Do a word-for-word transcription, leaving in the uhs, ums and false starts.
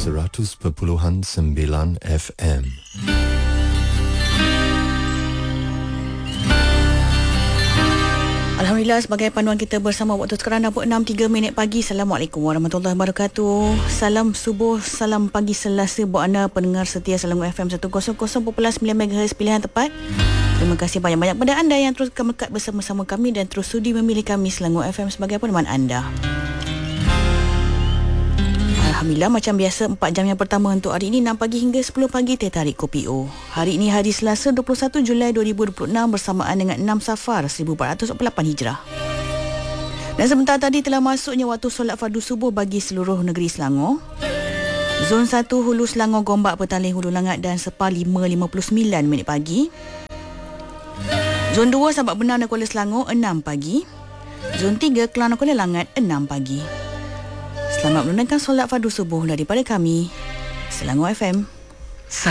seratus perpuluhan sembilan F M. Alhamdulillah, sebagai panduan kita bersama waktu sekarang dah pukul enam tiga minit pagi. Assalamualaikum warahmatullahi wabarakatuh. Salam subuh, salam pagi Selasa buat anda pendengar setia Selangor F M seratus perpuluhan sembilan megahertz pilihan tepat. Terima kasih banyak-banyak pada anda yang terus melekat bersama-sama kami dan terus sudi memilih kami Selangor F M sebagai peneman anda. Alhamdulillah, macam biasa empat jam yang pertama untuk hari ini enam pagi hingga sepuluh pagi teh tarik kopi O. Hari ini hari Selasa dua puluh satu Julai dua ribu dua puluh enam bersamaan dengan enam Safar seribu empat ratus empat puluh lapan Hijrah. Dan sebentar tadi telah masuknya waktu solat fardu subuh bagi seluruh negeri Selangor. Zon satu Hulu Selangor, Gombak, Petaling, Hulu Langat dan Sepah lima lima puluh sembilan minit pagi. Zon dua Sabak Benang dan Kuala Selangor enam pagi. Zon tiga Kelang dan Kuala Langat enam pagi. Selamat menunaikan solat fardu subuh daripada kami Selangor F M.